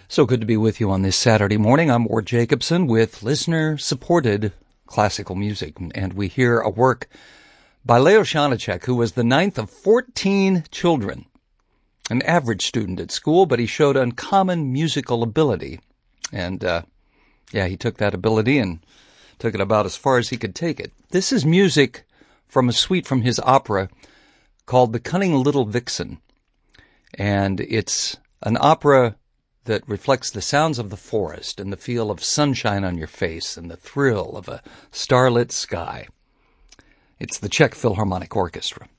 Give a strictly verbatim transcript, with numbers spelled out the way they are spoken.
So good to be with you on this Saturday morning. I'm Ward Jacobson with listener-supported classical music, and we hear a work by Leo Janáček, who was the ninth of fourteen children, an average student at school, but he showed uncommon musical ability. And, uh, yeah, he took that ability and took it about as far as he could take it. This is music from a suite from his opera called The Cunning Little Vixen. And it's an opera that reflects the sounds of the forest and the feel of sunshine on your face and the thrill of a starlit sky. It's the Czech Philharmonic Orchestra.